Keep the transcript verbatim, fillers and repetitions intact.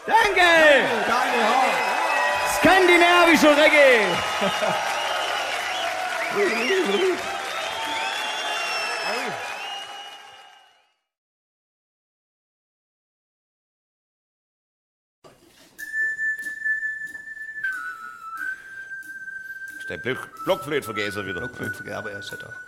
Danke! Danke, ja. Skandinavischer Reggae! Ist der Block Blockflöte vergessen wieder? Blockflöte vergessen, aber er ist ja da.